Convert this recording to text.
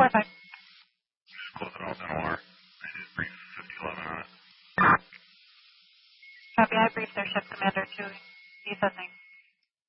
4-5. Just close it out, NOR. I did brief 5011 on it. Copy, I briefed their ship commander to Ethan.